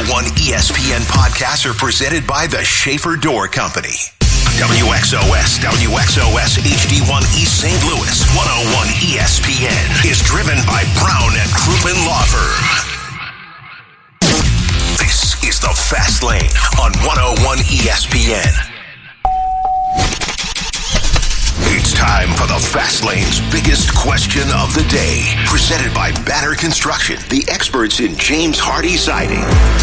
ESPN podcasts are presented by the Schaefer Door Company. WXOS HD1 East St. Louis 101 ESPN is driven by Brown and Crouppen Law Firm. This is the Fast Lane on 101 ESPN. It's time for the Fast Lane's biggest question of the day. Presented by Banner Construction, the experts in James Hardy Siding.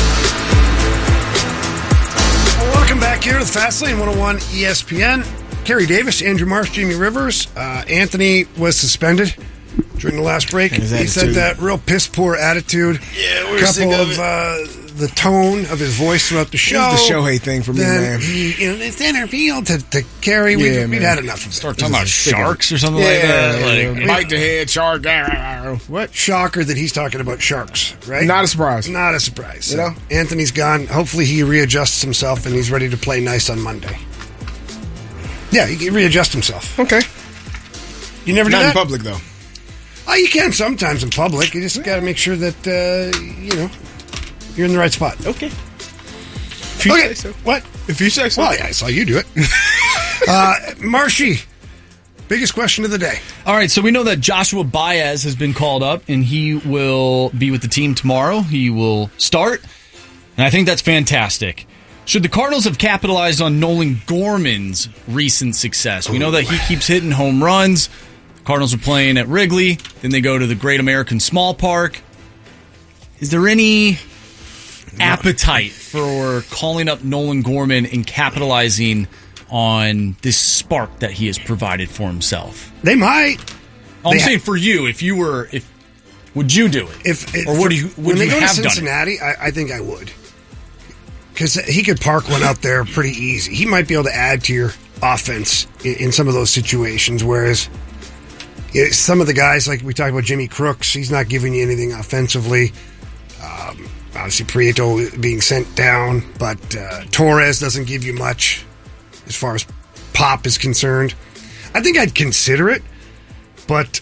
Welcome back here to the Fast Lane 101 ESPN. Kerry Davis, Andrew Marsh, Jamie Rivers. Anthony was suspended during the last break. He said that real piss poor attitude. Yeah, we're sick of the tone of his voice throughout the show. It was the Shohei thing for me, man. The center field to Kerry. We'd had enough of it. Start talking about sharks or something like that. Bite the head, shark. What? Shocker that he's talking about sharks, right? Not a surprise. Not a surprise. You know? Anthony's gone. Hopefully he readjusts himself and he's ready to play nice on Monday. Yeah, he can readjust himself. Okay. You never do that? Not in public, though. Oh, you can sometimes in public. You just got to make sure that, you're in the right spot. Okay. If you say so. What? If you say so. Well, yeah, I saw you do it. Marshy, biggest question of the day. All right, so we know that Joshua Baez has been called up, and he will be with the team tomorrow. He will start, and I think that's fantastic. Should the Cardinals have capitalized on Nolan Gorman's recent success? We know that he keeps hitting home runs. The Cardinals are playing at Wrigley. Then they go to the Great American Small Park. Is there any appetite for calling up Nolan Gorman and capitalizing on this spark that he has provided for himself? They might. I'm saying for you, would you do it? When they go to Cincinnati, I think I would. Because he could park one out there pretty easy. He might be able to add to your offense in some of those situations, whereas some of the guys, like we talked about Jimmy Crooks, he's not giving you anything offensively. Obviously, Prieto being sent down, but Torres doesn't give you much as far as pop is concerned. I think I'd consider it, but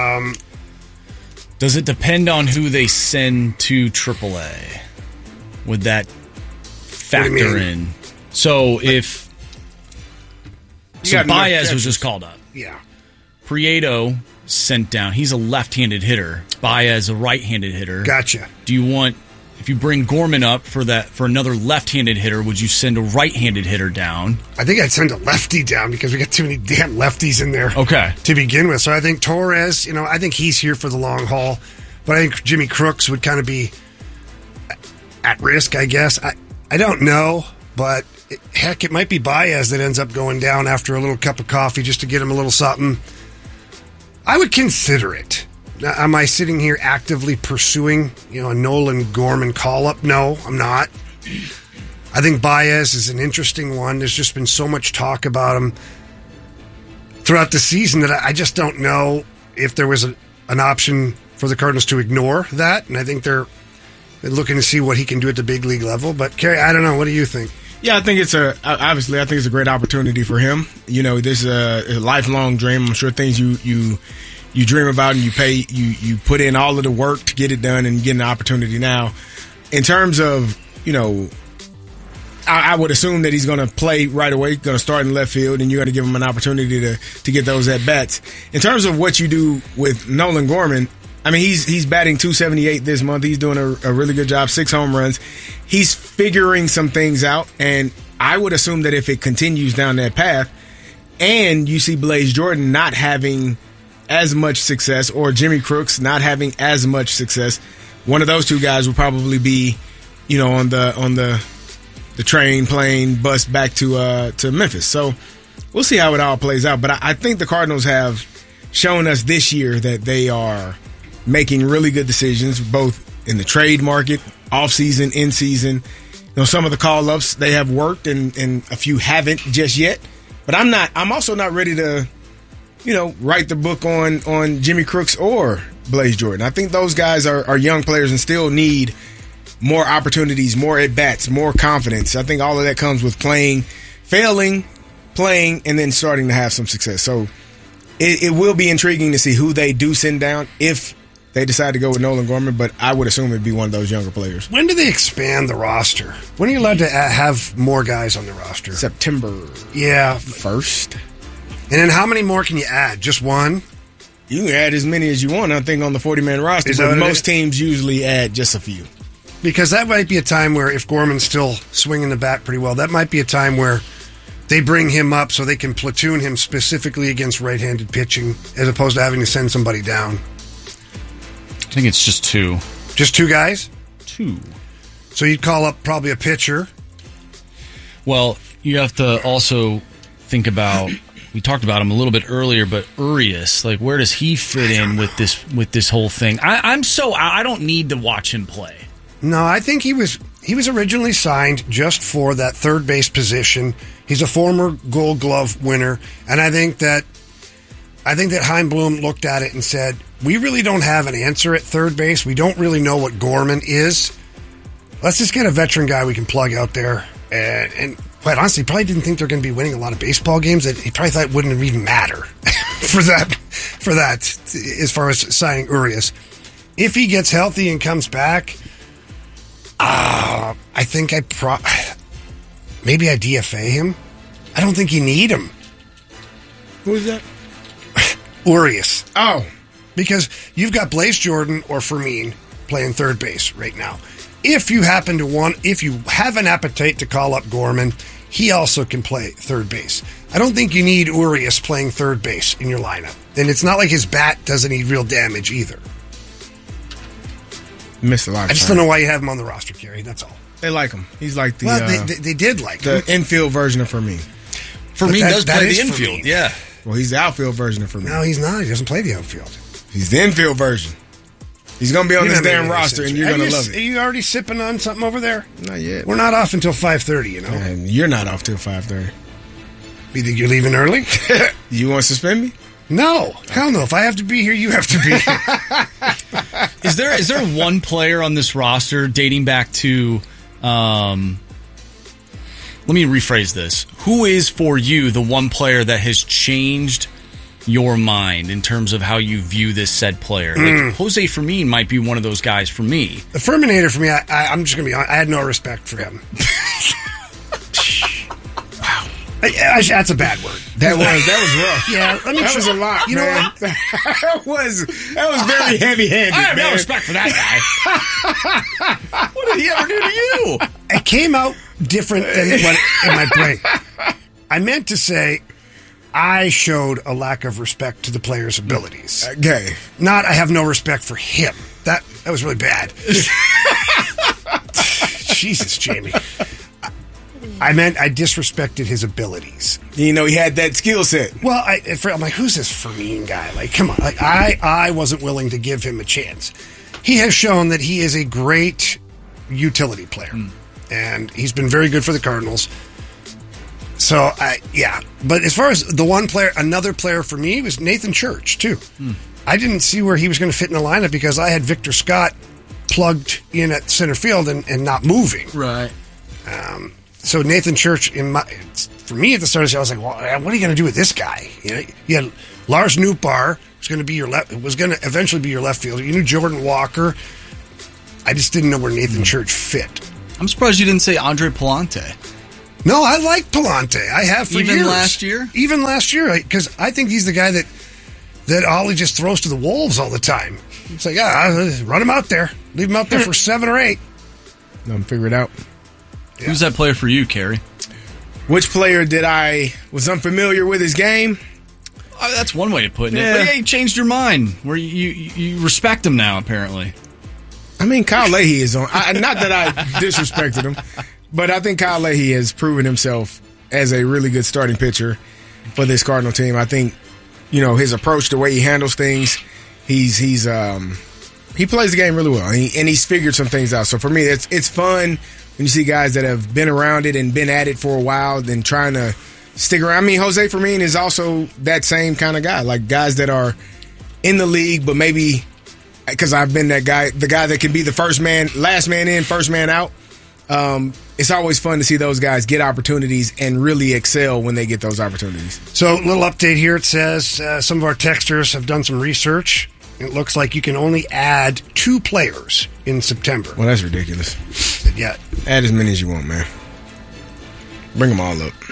does it depend on who they send to AAA? Would that factor in? So if Baez was just called up, Prieto sent down. He's a left-handed hitter. Baez a right-handed hitter. Gotcha. Do you want? If you bring Gorman up for another left-handed hitter, would you send a right-handed hitter down? I think I'd send a lefty down because we got too many damn lefties in there to begin with. So I think Torres, I think he's here for the long haul. But I think Jimmy Crooks would kind of be at risk, I guess. I don't know, but heck, it might be Baez that ends up going down after a little cup of coffee just to get him a little something. I would consider it. Now, am I sitting here actively pursuing, a Nolan Gorman call-up? No, I'm not. I think Baez is an interesting one. There's just been so much talk about him throughout the season that I just don't know if there was an option for the Cardinals to ignore that. And I think they're looking to see what he can do at the big league level. But, Kerry, I don't know. What do you think? Yeah, I think it's a great opportunity for him. This is a lifelong dream. I'm sure things you dream about and you put in all of the work to get it done and get an opportunity now. In terms of, I would assume that he's going to play right away, going to start in left field, and you're going to give him an opportunity to get those at-bats. In terms of what you do with Nolan Gorman, he's batting .278 this month. He's doing a really good job, 6 home runs. He's figuring some things out, and I would assume that if it continues down that path, and you see Blaze Jordan not having as much success, or Jimmy Crooks not having as much success, one of those two guys will probably be, on the train, plane, bus back to Memphis. So we'll see how it all plays out. But I think the Cardinals have shown us this year that they are making really good decisions, both in the trade market, off-season, in-season. Some of the call-ups, they have worked, and a few haven't just yet. But I'm also not ready to, write the book on Jimmy Crooks or Blaze Jordan. I think those guys are young players and still need more opportunities, more at-bats, more confidence. I think all of that comes with failing, playing, and then starting to have some success. So it will be intriguing to see who they do send down, if they decide to go with Nolan Gorman, but I would assume it'd be one of those younger players. When do they expand the roster? When are you allowed to have more guys on the roster? September 1st. And then how many more can you add? Just one? You can add as many as you want, I think, on the 40-man roster, but most teams usually add just a few. Because that might be a time where, if Gorman's still swinging the bat pretty well, that might be a time where they bring him up so they can platoon him specifically against right-handed pitching, as opposed to having to send somebody down. I think it's just two. Just two guys? Two. So you'd call up probably a pitcher. Well, you have to also think about, we talked about him a little bit earlier, but Urias, like, where does he fit in with this whole thing? I don't need to watch him play. No, I think he was originally signed just for that third base position. He's a former Gold Glove winner, and I think that Chaim Bloom looked at it and said, we really don't have an answer at third base. We don't really know what Gorman is. Let's just get a veteran guy we can plug out there. And quite honestly, probably didn't think they're going to be winning a lot of baseball games. That he probably thought it wouldn't even matter for that as far as signing Urias. If he gets healthy and comes back, I think maybe I DFA him. I don't think you need him. Who is that? Urias. Oh. Because you've got Blaze Jordan or Fermin playing third base right now. If you have an appetite to call up Gorman, he also can play third base. I don't think you need Urias playing third base in your lineup. And it's not like his bat does any real damage either. Missed a lot. I just don't know why you have him on the roster, Gary. That's all. They like him. He's like the. Well, they did like him. The infield version of Fermin. Fermin does play the infield. Fermin. Yeah. Well, he's the outfield version of Fermin. No, he's not. He doesn't play the outfield. He's the infield version. He's going to be on this damn roster, and you're going to love it. Are you already sipping on something over there? Not yet. We're not off until 5:30, you know. And you're not off till 5:30. You think you're leaving early? You want to suspend me? No. Hell no. If I have to be here, you have to be here. Is there one player on this roster dating back to... let me rephrase this. Who is, for you, the one player that has changed your mind in terms of how you view this said player? Like, Jose Fermin might be one of those guys for me. The Ferminator, for me, I'm just going to be honest, I had no respect for him. Wow. That's a bad word. That was rough. Yeah, that was a lot. You know what? that was very heavy-handed. I have no respect for that guy. What did he ever do to you? It came out different than what in my brain. I meant to say I showed a lack of respect to the player's abilities. Okay. Not I have no respect for him. That was really bad. Jesus, Jamie. I meant I disrespected his abilities. You know, he had that skill set. Well, I'm like, who's this Fermin guy? Like, come on. Like, I wasn't willing to give him a chance. He has shown that he is a great utility player. And he's been very good for the Cardinals. So, But as far as the one player, another player for me was Nathan Church, too. I didn't see where he was going to fit in the lineup because I had Victor Scott plugged in at center field and not moving. Right. So Nathan Church, for me at the start of the season, I was like, well, what are you going to do with this guy? You had Lars Nootbaar, was going to eventually be your left fielder. You knew Jordan Walker. I just didn't know where Nathan Church fit. I'm surprised you didn't say Andre Palante. No, I like Palante. I have for years. Even last year? Because I think he's the guy that Ollie just throws to the wolves all the time. It's like, run him out there. Leave him out there for 7 or 8. Let him figure it out. Yeah. Who's that player for you, Kerry? Which player was unfamiliar with his game? That's one way of putting it. But you changed your mind. Where you respect him now, apparently. I mean, Kyle Leahy is on. Not that I disrespected him, but I think Kyle Leahy has proven himself as a really good starting pitcher for this Cardinal team. I think, his approach, the way he handles things, he plays the game really well, and he's figured some things out. So for me, it's fun when you see guys that have been around it and been at it for a while, then trying to stick around. I mean, Jose Fermin is also that same kind of guy, like guys that are in the league, but maybe because I've been that guy, the guy that can be the last man in, first man out. It's always fun to see those guys get opportunities and really excel when they get those opportunities. So, a little update here. It says some of our texters have done some research, it looks like you can only add 2 players in September. Well, that's ridiculous. Yeah. Add as many as you want, man. Bring them all up.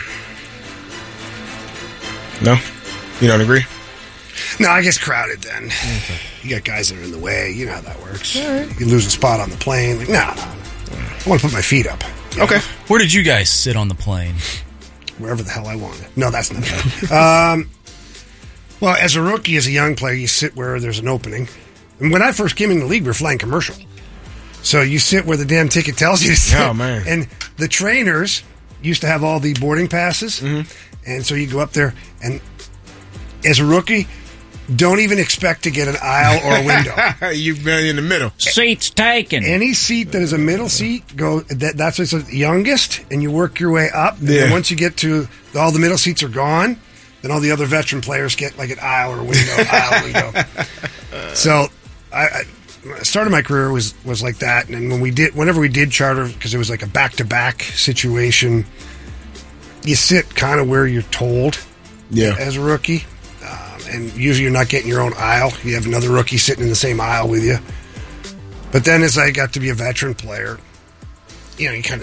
No? You don't agree? No, I guess crowded then. Okay. You got guys that are in the way. You know how that works. Right. You lose a spot on the plane. Like, no. I want to put my feet up. Okay. Know? Where did you guys sit on the plane? Wherever the hell I wanted. No, that's not true. Well, as a rookie, as a young player, you sit where there's an opening. And when I first came in the league, we were flying commercial. So you sit where the damn ticket tells you to sit. Oh, man. And the trainers used to have all the boarding passes. Mm-hmm. And so you go up there, and as a rookie, don't even expect to get an aisle or a window. You've been in the middle. Seats taken. Any seat that is a middle seat, that's the youngest, and you work your way up. And then once you get to all the middle seats are gone, then all the other veteran players get like an aisle or a window, So I started my career was like that, and whenever we did charter, because it was like a back-to-back situation, you sit kind of where you're told as a rookie. And usually you're not getting your own aisle. You have another rookie sitting in the same aisle with you. But then as I got to be a veteran player, you kind of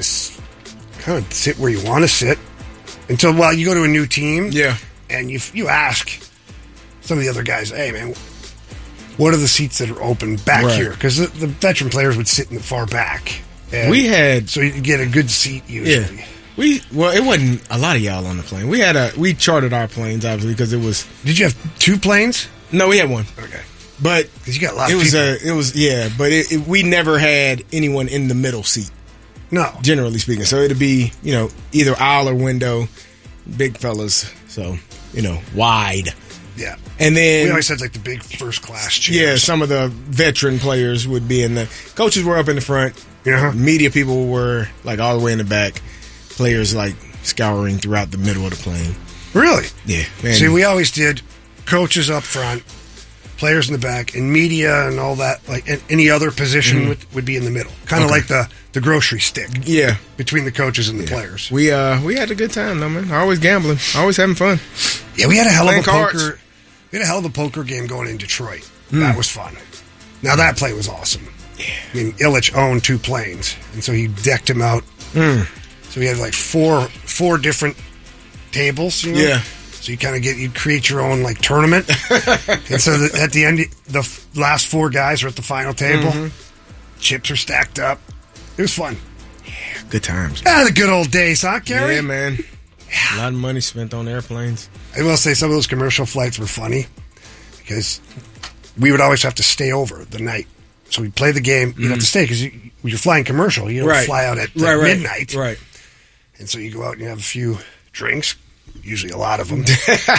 sit where you want to sit until, you go to a new team. Yeah. And you ask some of the other guys, hey, man, what are the seats that are open back here? Because the veteran players would sit in the far back. And so you get a good seat usually. Yeah. It wasn't a lot of y'all on the plane. We chartered our planes, obviously, because it was... Did you have 2 planes? No, we had 1. Okay. But... Because you got a lot of people. We never had anyone in the middle seat. No. Generally speaking. So it'd be, either aisle or window, big fellas, so, wide. Yeah. And then... We always had, like, the big first-class chairs. Yeah, some of the veteran players would be in the... Coaches were up in the front. Uh-huh. Media people were, like, all the way in the back. Players like scouring throughout the middle of the plane. Really? Yeah. Man. See, we always did coaches up front, players in the back, and media and all that. Like any other position would be in the middle, kind of like the grocery stick. Yeah, between the coaches and the players. We had a good time, though, man. Always gambling, always having fun. Yeah, we had a hell of a cards. poker. We had a hell of a poker game going in Detroit. That was fun. Now that play was awesome. Yeah. I mean, Illich owned 2 planes, and so he decked him out. So we had like four different tables, Yeah. So you create your own like tournament. And so at the end, the last 4 guys are at the final table. Chips are stacked up. It was fun. Yeah, good times. The good old days, huh, Gary? Yeah, man. A lot of money spent on airplanes. I will say some of those commercial flights were funny because we would always have to stay over the night. So we'd play the game. You'd have to stay because you're flying commercial. You don't fly out at midnight. Right. And so you go out and you have a few drinks, usually a lot of them.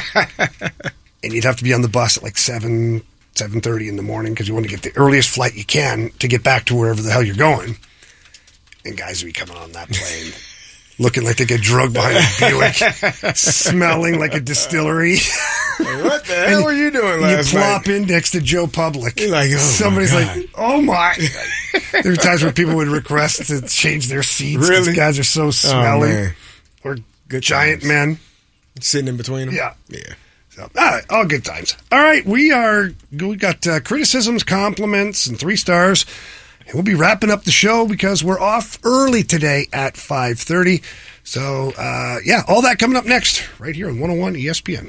And you'd have to be on the bus at like 7:30 in the morning because you want to get the earliest flight you can to get back to wherever the hell you're going. And guys would be coming on that plane looking like they get drugged behind a Buick, smelling like a distillery. Like, what the hell were you doing last night? You plop in next to Joe Public. You're like, somebody's like, oh my. There were times where people would request to change their seats. Really? These guys are so smelly. Or good giant times. Men. Sitting in between them? Yeah. Yeah. So, all right, all good times. All right, we got criticisms, compliments, and 3 stars. And we'll be wrapping up the show because we're off early today at 5:30. So, all that coming up next right here on 101 ESPN.